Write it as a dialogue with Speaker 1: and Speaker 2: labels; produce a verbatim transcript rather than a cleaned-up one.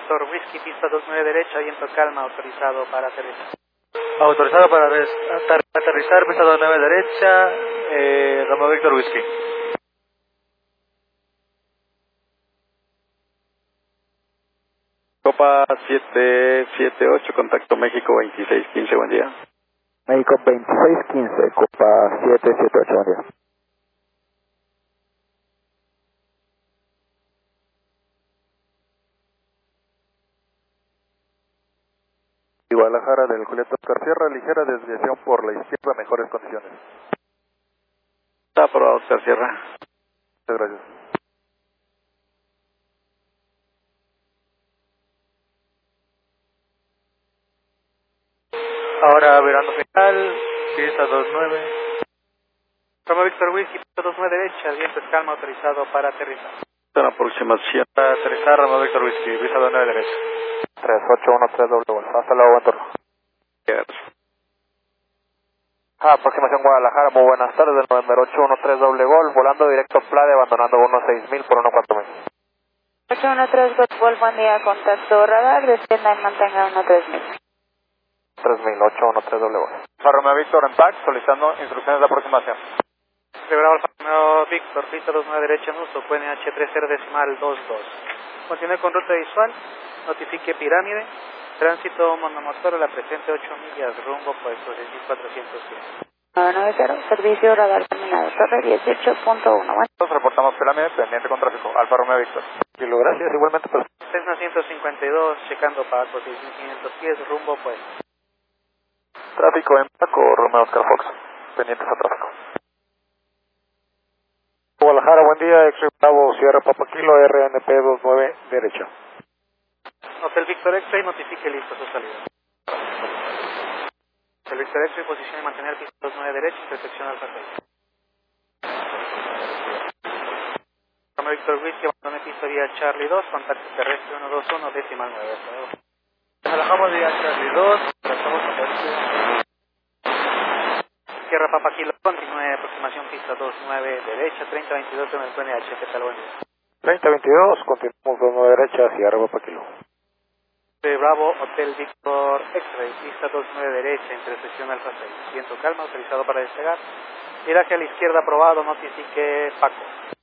Speaker 1: Víctor Whisky, pista dos nueve derecha, viento calma, autorizado para aterrizar.
Speaker 2: Autorizado para ater- aterrizar, pista dos nueve derecha, eh, Romeo Víctor Whisky.
Speaker 3: Copa siete siete ocho, contacto México veintiséis quince, buen día.
Speaker 4: México veintiséis quince, Copa siete siete ocho, buen día.
Speaker 3: Guadalajara del Julieta Oscar Sierra, ligera desviación por la izquierda, mejores condiciones. Está aprobado, Oscar Sierra. Muchas gracias.
Speaker 2: Ahora verano final, pista dos nueve.
Speaker 1: Romeo Víctor Whisky, pista dos nueve derecha, viento calma, autorizado para aterrizar.
Speaker 3: Una aproximación.
Speaker 2: Para aterrizar, Romeo Víctor Whisky, pista dos nueve derecha.
Speaker 4: tres ocho uno tres doble gol. Hasta luego, buen turno. Ah, aproximación Guadalajara, muy buenas tardes, del número ocho uno tres doble gol, volando directo Plade, abandonando uno seis mil por uno cuatro mil.
Speaker 5: ocho uno tres Gol, buen día, contacto radar, descienda y mantenga uno tres mil.
Speaker 4: tres mil, ocho uno tres doble gol.
Speaker 2: Romeo Víctor en P A C, solicitando instrucciones de aproximación.
Speaker 1: Bravo Alfa Romeo Víctor, pista dos nueve derecha en uso, Q N H tres cero decimal dos dos. Continúe con ruta visual, notifique pirámide, tránsito monomotor a la presente ocho millas, rumbo puesto seis mil cuatrocientos cien.
Speaker 5: nueve nueve cero, servicio radar terminado, torre dieciocho punto uno.
Speaker 2: Nosotros reportamos pirámide, pendiente con tráfico, Alfa Romeo Víctor.
Speaker 4: Kilo, gracias, igualmente. Pues.
Speaker 1: Cessna ciento cincuenta y dos, checando Paco seis mil quinientos pies, rumbo puesto.
Speaker 4: Tráfico en Paco, Romeo Oscar Fox, pendientes a tráfico. Guadalajara, buen día, X-Ray Bravo, Sierra Papa Kilo, R N P dos nueve, derecha.
Speaker 1: Hotel Víctor X-Ray, notifique listo su salida. Hotel Víctor X-Ray, posición y mantener pista dos nueve derecha, intersección Alfa seis. Romeo Víctor Whisky, abandone pista vía Charlie dos, contacto terrestre uno dos uno, decimal nueve. Hasta luego.
Speaker 2: Relajamos vía Charlie dos, tratamos a ver.
Speaker 1: Sierra Papa Kilo, continúe aproximación pista dos nueve derecha, treinta veintidós en el Q N H, ¿qué tal? Buen día.
Speaker 4: treinta veintidós, continuamos dos nueve derecha, Sierra Papa Kilo.
Speaker 1: De Bravo, Hotel Víctor X-Ray, pista dos nueve derecha, intersección Alfa seis. Viento calma, autorizado para despegar. Viraje a la izquierda aprobado, notifique Paco.